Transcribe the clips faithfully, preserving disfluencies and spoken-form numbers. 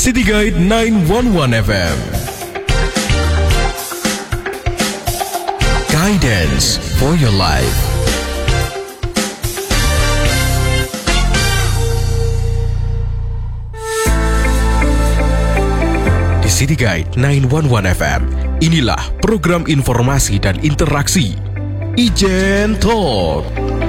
City Guide sembilan satu satu F M. Guidance for your life. Di City Guide sembilan satu satu F M, inilah program informasi dan interaksi Ijen Talk.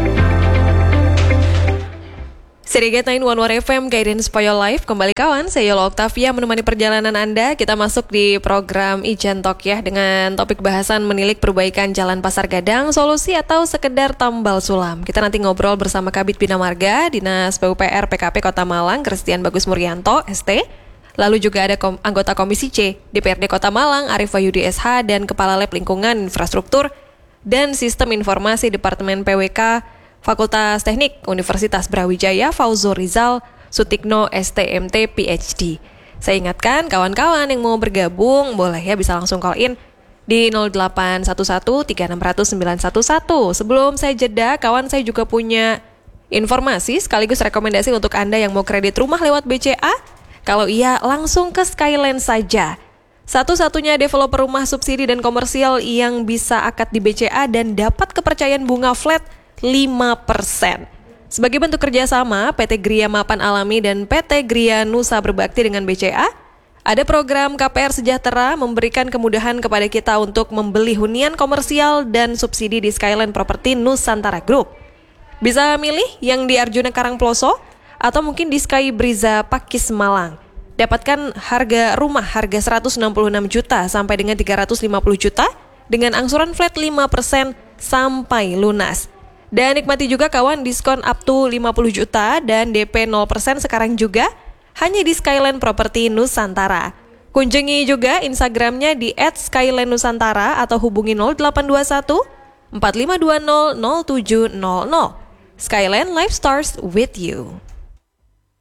City Guide sembilan satu satu F M, Guidance for your life. Kembali kawan, saya Yola Octavia menemani perjalanan Anda. Kita masuk di program Ijen Talk ya, dengan topik bahasan menilik perbaikan Jalan Pasar Gadang, solusi atau sekedar tambal sulam. Kita nanti ngobrol bersama Kabid Bina Marga, Dinas P U P R P K P Kota Malang, Christian Bagus Muryanto, S T. Lalu juga ada kom- anggota Komisi C, D P R D Kota Malang, Arif Wahyudi S H, dan Kepala Lab Lingkungan, Infrastruktur, dan Sistem Informasi Departemen P W K, Fakultas Teknik Universitas Brawijaya, Fauzur Rizal Sutikno S T M T P H D. Saya ingatkan kawan-kawan yang mau bergabung boleh ya bisa langsung call in di nol delapan satu satu tiga enam nol nol sembilan satu satu. Sebelum saya jeda, kawan saya juga punya informasi sekaligus rekomendasi untuk Anda yang mau kredit rumah lewat B C A. Kalau iya, langsung ke Skyland saja. Satu-satunya developer rumah subsidi dan komersial yang bisa akad di B C A dan dapat kepercayaan bunga flat lima persen. Sebagai bentuk kerjasama, P T Gria Mapan Alami dan P T Gria Nusa Berbakti dengan B C A, ada program K P R Sejahtera memberikan kemudahan kepada kita untuk membeli hunian komersial dan subsidi di Skyland Property Nusantara Group. Bisa milih yang di Arjuna Karangploso atau mungkin di Sky Briza Pakis Malang. Dapatkan harga rumah harga seratus enam puluh enam juta sampai dengan tiga ratus lima puluh juta dengan angsuran flat lima persen sampai lunas. Dan nikmati juga kawan diskon up to lima puluh juta dan D P nol persen sekarang juga hanya di Skyland Property Nusantara. Kunjungi juga Instagramnya di et skyland nusantara atau hubungi nol delapan dua satu empat lima dua nol nol tujuh nol nol. Skyland, life starts with you.